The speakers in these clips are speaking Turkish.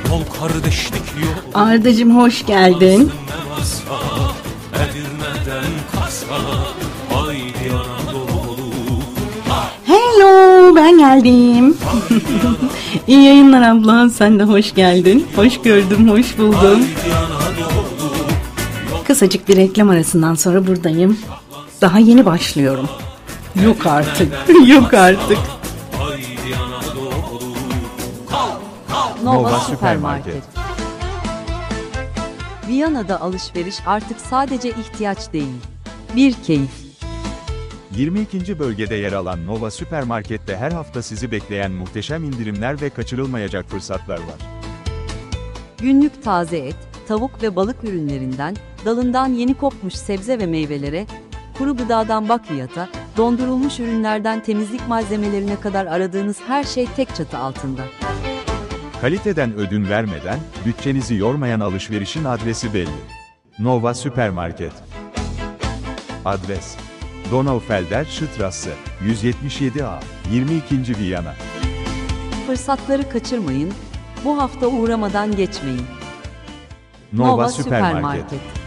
Yol kardeşlik yol. Ardacığım hoş geldin. Hello, ben geldim. İyi yayınlar abla, sen de hoş geldin. Hoş gördüm, hoş buldum. Kısacık bir reklam arasından sonra buradayım. Daha yeni başlıyorum. Yok artık, yok artık. Nova Süpermarket. Viyana'da alışveriş artık sadece ihtiyaç değil, bir keyif. 22. bölgede yer alan Nova Süpermarket'te her hafta sizi bekleyen muhteşem indirimler ve kaçırılmayacak fırsatlar var. Günlük taze et, tavuk ve balık ürünlerinden, dalından yeni kopmuş sebze ve meyvelere, kuru gıdadan bakliyata, dondurulmuş ürünlerden temizlik malzemelerine kadar aradığınız her şey tek çatı altında. Kaliteden ödün vermeden, bütçenizi yormayan alışverişin adresi belli. Nova Süpermarket. Adres: Donaufelder Straße, 177A, 22. Viyana. Fırsatları kaçırmayın, bu hafta uğramadan geçmeyin. Nova Süpermarket.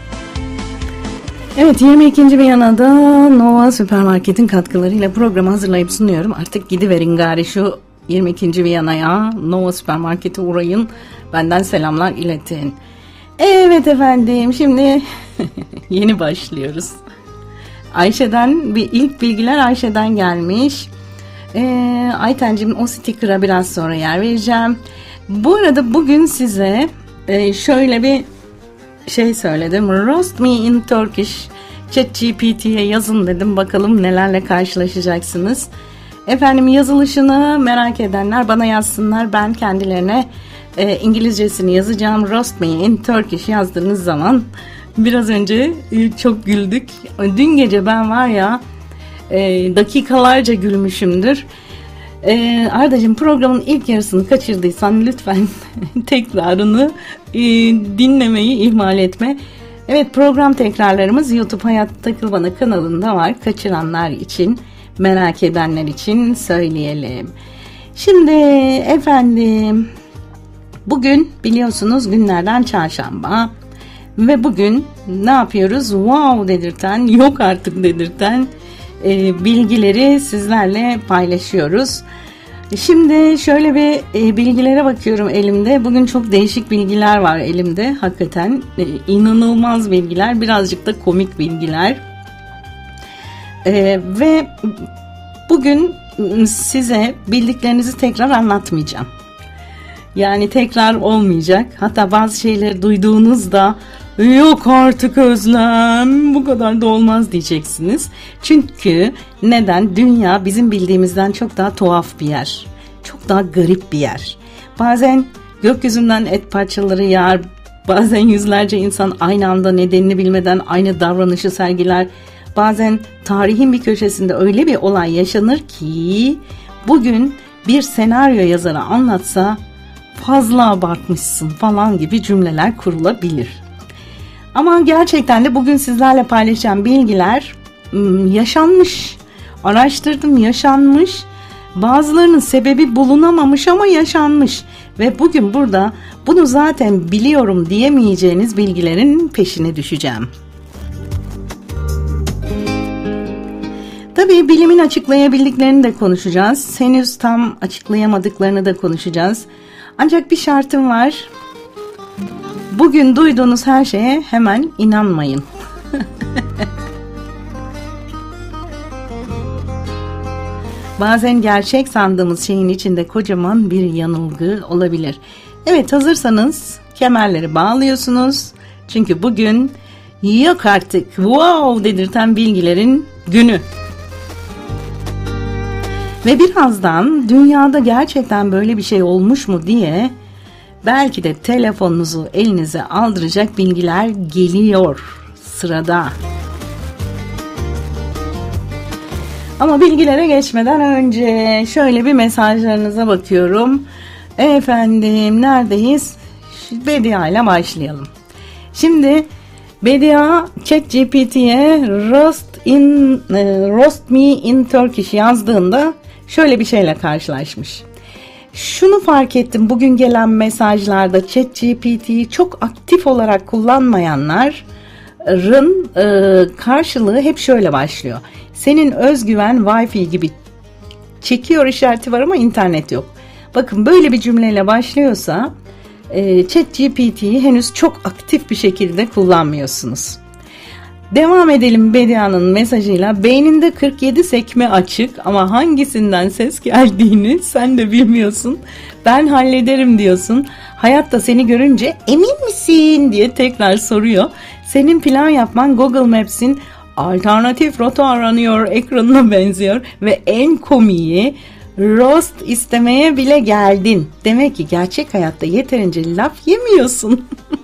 Evet, 22. Viyana'da Nova Süpermarket'in katkılarıyla programı hazırlayıp sunuyorum. Artık gidiverin gari şu 22. Viyana'ya, Nova Süpermarket'e uğrayın. Benden selamlar iletin. Evet efendim, şimdi yeni başlıyoruz. Ayşe'den ilk bilgiler Ayşe'den gelmiş. Aytenciğim, o sticker'a biraz sonra yer vereceğim. Bu arada bugün size şöyle bir şey söyledim. Roast me in Turkish. ChatGPT'ye yazın dedim. Bakalım nelerle karşılaşacaksınız. Efendim, yazılışını merak edenler bana yazsınlar. Ben kendilerine İngilizcesini yazacağım. Roast me in Turkish yazdığınız zaman biraz önce çok güldük. Dün gece ben var ya dakikalarca gülmüşümdür. Ardacığım, programın ilk yarısını kaçırdıysan lütfen tekrarını dinlemeyi ihmal etme. Evet, program tekrarlarımız YouTube Hayat Takıl Bana kanalında var. Kaçıranlar için, merak edenler için söyleyelim. Şimdi efendim, bugün biliyorsunuz günlerden çarşamba ve bugün ne yapıyoruz? Wow dedirten, yok artık dedirten bilgileri sizlerle paylaşıyoruz. Şimdi şöyle bir bilgilere bakıyorum elimde. Bugün çok değişik bilgiler var elimde. Hakikaten inanılmaz bilgiler, birazcık da komik bilgiler. Ve bugün size bildiklerinizi tekrar anlatmayacağım. Yani tekrar olmayacak. Hatta bazı şeyleri duyduğunuzda yok artık Özlem, bu kadar da olmaz diyeceksiniz. Çünkü neden? Dünya bizim bildiğimizden çok daha tuhaf bir yer. Çok daha garip bir yer. Bazen gökyüzünden et parçaları yağar. Bazen yüzlerce insan aynı anda nedenini bilmeden aynı davranışı sergiler. Bazen tarihin bir köşesinde öyle bir olay yaşanır ki bugün bir senaryo yazarı anlatsa fazla abartmışsın falan gibi cümleler kurulabilir. Ama gerçekten de bugün sizlerle paylaşacağım bilgiler yaşanmış. Araştırdım, yaşanmış. Bazılarının sebebi bulunamamış ama yaşanmış. Ve bugün burada bunu zaten biliyorum diyemeyeceğiniz bilgilerin peşine düşeceğim. Tabii bilimin açıklayabildiklerini de konuşacağız. Henüz tam açıklayamadıklarını da konuşacağız. Ancak bir şartım var. Bugün duyduğunuz her şeye hemen inanmayın. Bazen gerçek sandığımız şeyin içinde kocaman bir yanılgı olabilir. Evet, hazırsanız kemerleri bağlıyorsunuz. Çünkü bugün yok artık wow dedirten bilgilerin günü. Ve birazdan dünyada gerçekten böyle bir şey olmuş mu diye belki de telefonunuzu elinize aldıracak bilgiler geliyor sırada. Ama bilgilere geçmeden önce şöyle bir mesajlarınıza bakıyorum. Efendim, neredeyiz? Bedia ile başlayalım. Şimdi Bedia ChatGPT'ye roast me in Turkish yazdığında şöyle bir şeyle karşılaşmış. Şunu fark ettim bugün gelen mesajlarda, ChatGPT'yi çok aktif olarak kullanmayanların karşılığı hep şöyle başlıyor. Senin özgüven Wi-Fi gibi çekiyor işareti var ama internet yok. Bakın böyle bir cümleyle başlıyorsa ChatGPT'yi henüz çok aktif bir şekilde kullanmıyorsunuz. Devam edelim Bedia'nın mesajıyla. Beyninde 47 sekme açık ama hangisinden ses geldiğini sen de bilmiyorsun. Ben hallederim diyorsun. Hayat da seni görünce emin misin diye tekrar soruyor. Senin plan yapman Google Maps'in alternatif rota aranıyor ekranına benziyor ve en komiği roast istemeye bile geldin. Demek ki gerçek hayatta yeterince laf yemiyorsun.